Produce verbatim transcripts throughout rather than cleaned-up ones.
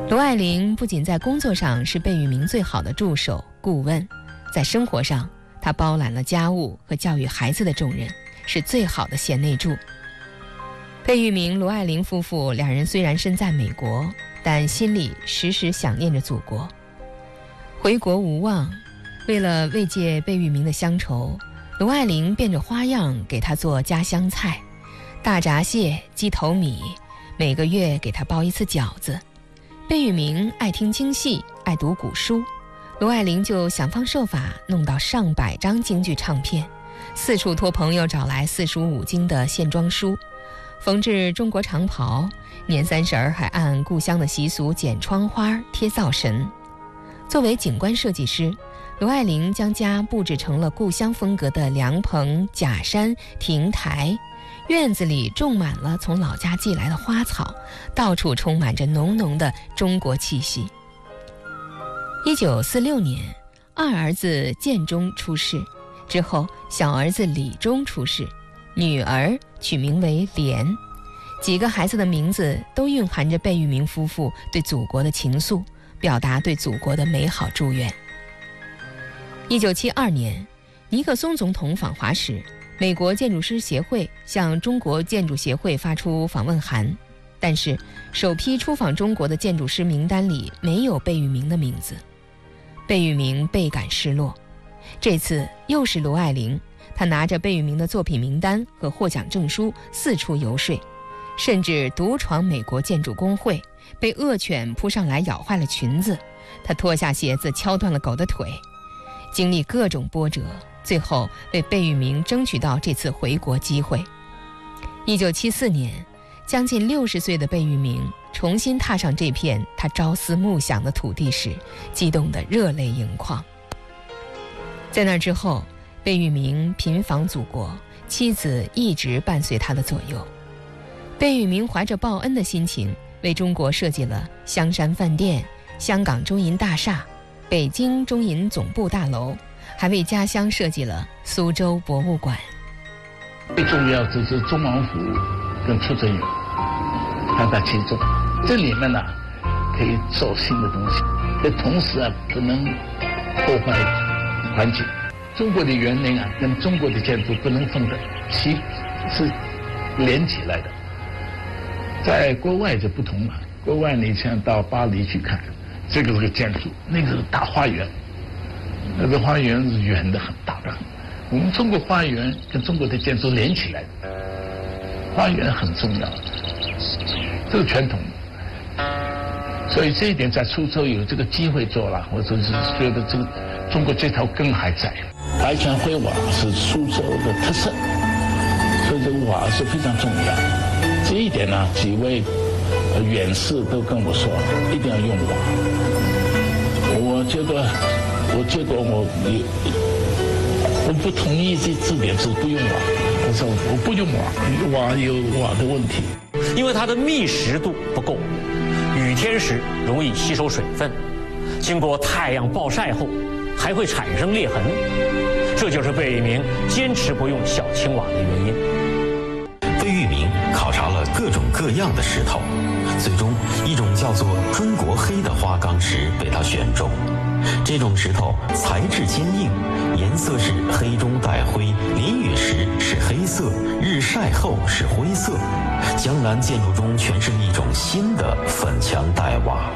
卢爱玲不仅在工作上是贝聿铭最好的助手顾问，在生活上她包揽了家务和教育孩子的重任，是最好的贤内助。贝聿铭、卢爱玲夫妇两人虽然身在美国，但心里时时想念着祖国。回国无望，为了慰藉贝聿铭的乡愁，卢爱玲变着花样给他做家乡菜，大闸蟹、鸡头米，每个月给他包一次饺子。贝聿铭爱听京戏，爱读古书，卢爱玲就想方设法弄到上百张京剧唱片，四处托朋友找来四书五经的线装书，缝制中国长袍，年三十儿还按故乡的习俗剪窗花、贴灶神。作为景观设计师，卢爱玲将家布置成了故乡风格的凉棚、假山、亭台，院子里种满了从老家寄来的花草，到处充满着浓浓的中国气息。一九四六年，二儿子建中出世，之后小儿子李忠出世，女儿取名为莲。几个孩子的名字都蕴含着贝聿铭夫妇对祖国的情愫，表达对祖国的美好祝愿。一九七二年，尼克松总统访华时，美国建筑师协会向中国建筑协会发出访问函，但是首批出访中国的建筑师名单里没有贝聿铭的名字。贝聿铭倍感失落，这次又是卢爱玲，她拿着贝聿铭的作品名单和获奖证书四处游说，甚至独闯美国建筑工会，被恶犬扑上来咬坏了裙子，她脱下鞋子敲断了狗的腿，经历各种波折，最后为贝聿铭争取到这次回国机会。一九七四年，将近六十岁的贝聿铭重新踏上这片他朝思暮想的土地时，激动得热泪盈眶。在那之后，贝聿铭频访祖国，妻子一直伴随他的左右。贝聿铭怀着报恩的心情，为中国设计了香山饭店、香港中银大厦、北京中银总部大楼，还为家乡设计了苏州博物馆。 最重要就是中王府跟出征营，它在其中，这里面呢可以做新的东西，但同时啊不能破坏环境。中国的园林啊跟中国的建筑不能分的，其是连起来的。在国外就不同了，国外你像到巴黎去看，这个是个建筑，那个是大花园，那个花园是圆的很大的很。我们中国花园跟中国的建筑连起来的，花园很重要，这个传统。所以这一点在苏州有这个机会做了，我就是觉得这个中国这条根还在。白墙灰瓦是苏州的特色，所以这个瓦是非常重要。这一点呢，几位远士都跟我说，一定要用瓦。我觉得，我觉得我也。我不同意这这点是不用瓦，我说我不用瓦，瓦有瓦的问题， 因为它的密实度不够，雨天时容易吸收水分，经过太阳暴晒后还会产生裂痕，这就是贝聿铭坚持不用小青瓦的原因。 贝聿铭考察了各种各样的石头，最终一种叫做中国黑的花岗石被他选中。这种石头材质坚硬，颜色是黑中带灰，淋雨时是黑色，日晒后是灰色。江南建筑中诠释了一种新的粉墙黛瓦。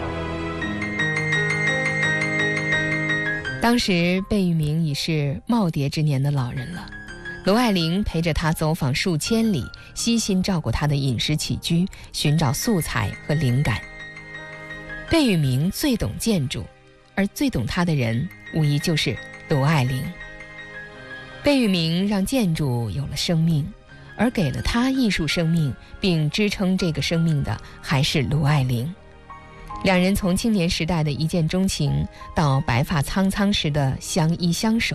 当时贝聿铭已是耄耋之年的老人了，卢爱玲陪着他走访数千里，悉心照顾他的饮食起居，寻找素材和灵感。贝聿铭最懂建筑，而最懂他的人无疑就是卢爱玲。贝聿铭让建筑有了生命，而给了他艺术生命并支撑这个生命的还是卢爱玲。两人从青年时代的一见钟情，到白发苍苍时的相依相守，